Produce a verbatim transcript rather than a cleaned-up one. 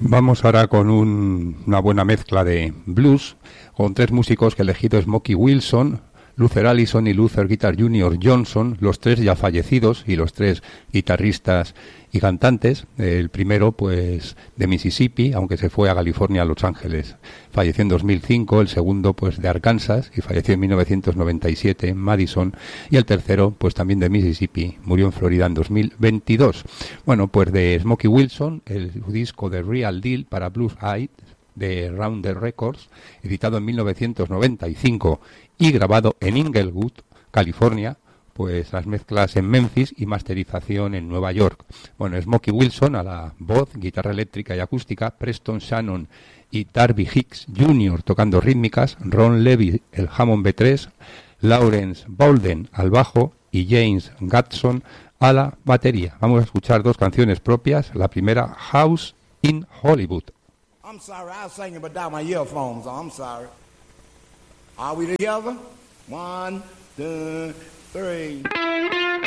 Vamos ahora con un, una buena mezcla de blues, con tres músicos que he elegido: Smokey Wilson, Luther Allison y Luther Guitar junior Johnson, los tres ya fallecidos y los tres guitarristas y cantantes. El primero, pues, de Mississippi, aunque se fue a California, a Los Ángeles. Falleció en dos mil cinco. El segundo, pues, de Arkansas, y falleció en mil novecientos noventa y siete en Madison. Y el tercero, pues, también de Mississippi, murió en Florida en dos mil veintidós. Bueno, pues de Smokey Wilson, el disco de Real Deal para Blues Eyed, de Rounder Records, editado en mil novecientos noventa y cinco y grabado en Inglewood, California, pues las mezclas en Memphis y masterización en Nueva York. Bueno, Smokey Wilson a la voz, guitarra eléctrica y acústica, Preston Shannon y Darby Hicks junior tocando rítmicas, Ron Levy el Hammond B tres, Lawrence Bolden al bajo y James Gatson a la batería. Vamos a escuchar dos canciones propias. La primera, House in Hollywood. I'm sorry, I was singing but down my earphones. I'm sorry. Are we together? One, two, three.